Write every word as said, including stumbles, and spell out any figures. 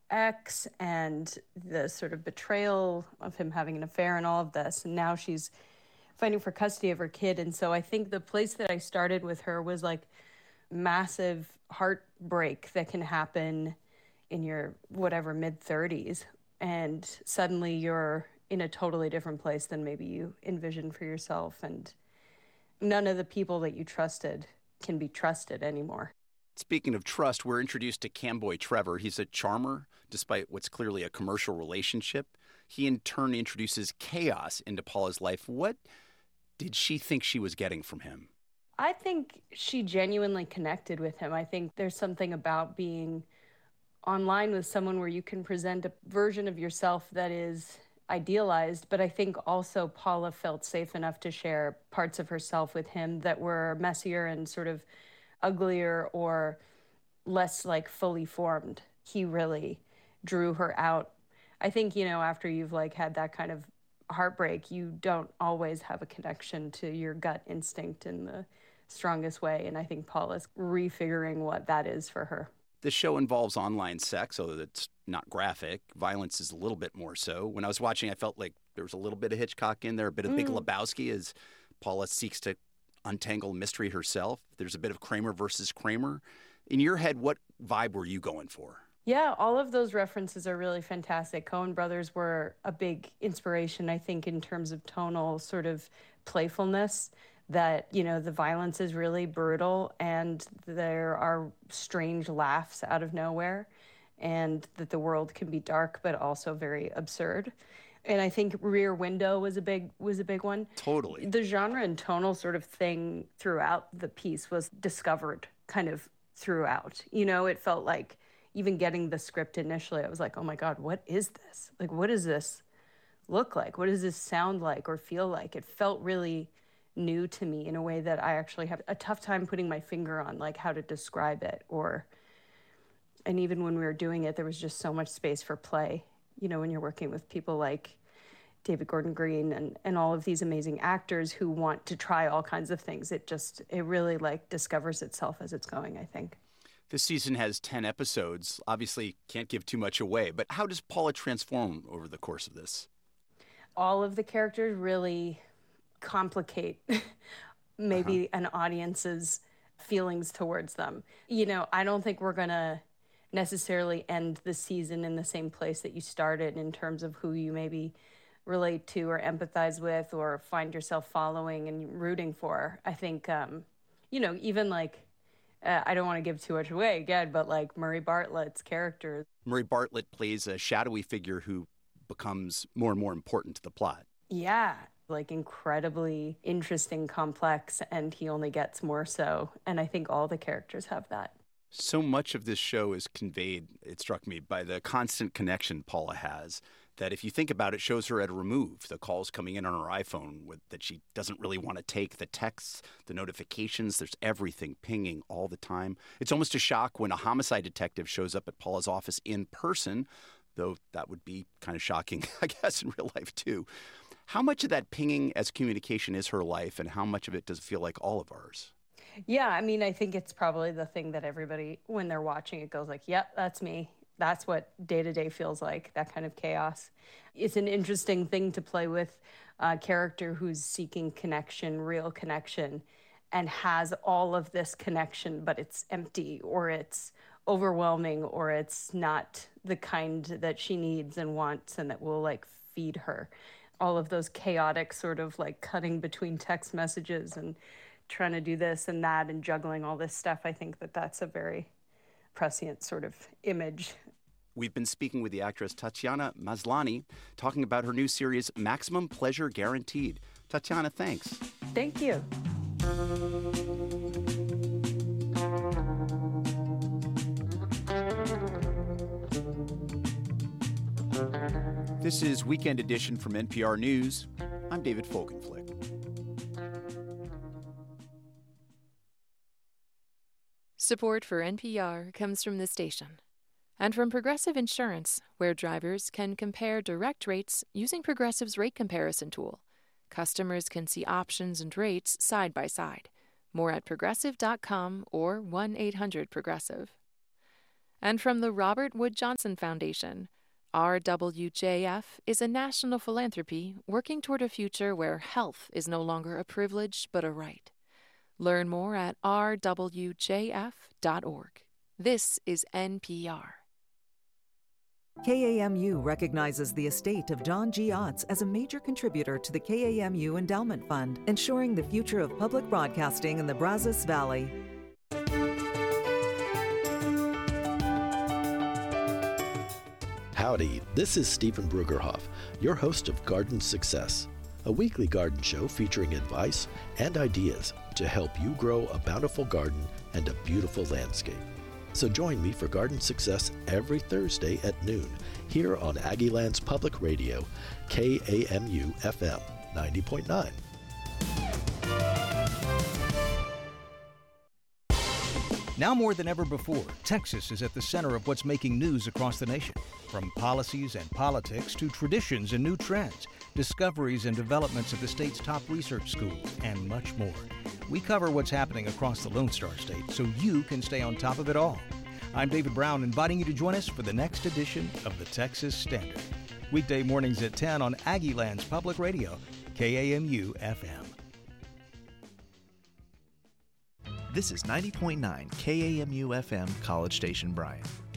ex and the sort of betrayal of him having an affair and all of this. And now she's fighting for custody of her kid. And so I think the place that I started with her was like massive heartbreak that can happen in your whatever mid thirties. And suddenly you're in a totally different place than maybe you envisioned for yourself. And none of the people that you trusted can be trusted anymore. Speaking of trust, we're introduced to Camboy Trevor. He's a charmer, despite what's clearly a commercial relationship. He, in turn, introduces chaos into Paula's life. What did she think she was getting from him? I think she genuinely connected with him. I think there's something about being online with someone where you can present a version of yourself that is idealized, but I think also Paula felt safe enough to share parts of herself with him that were messier and sort of uglier or less like fully formed. He really drew her out. I think, you know, after you've like had that kind of heartbreak, you don't always have a connection to your gut instinct in the strongest way. And I think Paula's refiguring what that is for her. The show involves online sex, although it's not graphic. Violence is a little bit more so. When I was watching, I felt like there was a little bit of Hitchcock in there, a bit of mm. Big Lebowski as Paula seeks to untangle mystery herself. There's a bit of Kramer versus Kramer. In your head, what vibe were you going for? Yeah, all of those references are really fantastic. Coen brothers were a big inspiration, I think, in terms of tonal sort of playfulness, that, you know, the violence is really brutal and there are strange laughs out of nowhere, and that the world can be dark but also very absurd. And I think Rear Window was a big was a big one. Totally. The genre and tonal sort of thing throughout the piece was discovered kind of throughout. You know, it felt like even getting the script initially, I was like, oh my God, what is this? Like, what does this look like? What does this sound like or feel like? It felt really new to me in a way that I actually have a tough time putting my finger on, like, how to describe it. Or, and even when we were doing it, there was just so much space for play. You know, when you're working with people like David Gordon Green and, and all of these amazing actors who want to try all kinds of things, it just, it really like discovers itself as it's going, I think. This season has ten episodes. Obviously, can't give too much away, but how does Paula transform over the course of this? All of the characters really complicate maybe uh-huh. an audience's feelings towards them. You know, I don't think we're going to necessarily end the season in the same place that you started in terms of who you maybe relate to or empathize with or find yourself following and rooting for. I think, um, you know, even like, uh, I don't want to give too much away again, but like Murray Bartlett's character. Murray Bartlett plays a shadowy figure who becomes more and more important to the plot. Yeah, like incredibly interesting, complex, and he only gets more so. And I think all the characters have that. So much of this show is conveyed, it struck me, by the constant connection Paula has, that if you think about it, shows her at a remove. The calls coming in on her iPhone with, that she doesn't really want to take, the texts, the notifications, there's everything pinging all the time. It's almost a shock when a homicide detective shows up at Paula's office in person, though that would be kind of shocking, I guess, in real life too. How much of that pinging as communication is her life, and how much of it does it feel like all of ours? Yeah, I mean, I think it's probably the thing that everybody, when they're watching it, goes like, yep, that's me. That's what day-to-day feels like, that kind of chaos. It's an interesting thing to play with a character who's seeking connection, real connection, and has all of this connection, but it's empty or it's overwhelming or it's not the kind that she needs and wants and that will, like, feed her. All of those chaotic sort of, like, cutting between text messages and trying to do this and that and juggling all this stuff, I think that that's a very prescient sort of image. We've been speaking with the actress Tatiana Maslany, talking about her new series, Maximum Pleasure Guaranteed. Tatiana, thanks. Thank you. This is Weekend Edition from N P R News. I'm David Folkenflik. Support for N P R comes from the station and from Progressive Insurance, where drivers can compare direct rates using Progressive's rate comparison tool. Customers can see options and rates side by side. More at progressive dot com or one eight hundred progressive. And from the Robert Wood Johnson Foundation, R W J F is a national philanthropy working toward a future where health is no longer a privilege but a right. Learn more at r w j f dot org. This is N P R. K A M U recognizes the estate of John G. Otts as a major contributor to the K A M U Endowment Fund, ensuring the future of public broadcasting in the Brazos Valley. Howdy, this is Stephen Brugerhoff, your host of Garden Success, a weekly garden show featuring advice and ideas to help you grow a bountiful garden and a beautiful landscape. So join me for Garden Success every Thursday at noon here on Aggieland's Public Radio, K A M U F M ninety point nine. Now more than ever before, Texas is at the center of what's making news across the nation. From policies and politics to traditions and new trends, discoveries and developments at the state's top research schools, and much more. We cover what's happening across the Lone Star State so you can stay on top of it all. I'm David Brown, inviting you to join us for the next edition of the Texas Standard. Weekday mornings at ten on Aggieland's Public Radio, K A M U F M. This is ninety point nine K A M U F M, College Station, Bryan.